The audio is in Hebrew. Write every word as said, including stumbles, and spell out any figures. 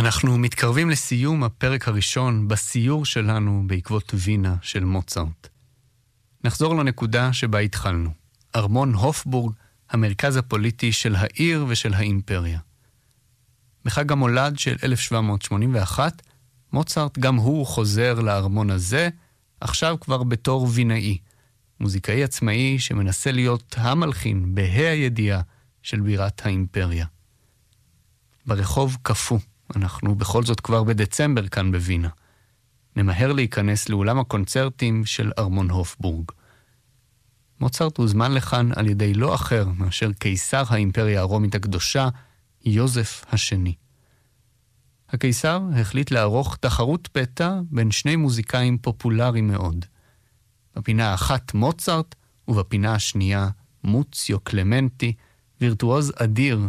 אנחנו מתקרבים לסיום הפרק הראשון בסיור שלנו בעקבות וינה של מוצרט. נחזור לנקודה שבה התחלנו. ארמון הופבורג, המרכז הפוליטי של העיר ושל האימפריה. בחג המולד של אלף שבע מאות שמונים ואחת, מוצרט גם הוא חוזר לארמון הזה, עכשיו כבר בתור וינאי, מוזיקאי עצמאי שמנסה להיות המלחין בה"א הידיעה של בירת האימפריה. ברחוב קפוא, אנחנו בכל זאת כבר בדצמבר כאן בווינה. נמהר להיכנס לאולם הקונצרטים של ארמון הופבורג. מוצרט הוזמן לכאן על ידי לא אחר מאשר קיסר האימפריה הרומית הקדושה, יוזף השני. הקיסר החליט לערוך תחרות פתע בין שני מוזיקאים פופולריים מאוד. בפינה האחת מוצרט ובפינה השנייה מוציו קלמנטי, וירטואוז אדיר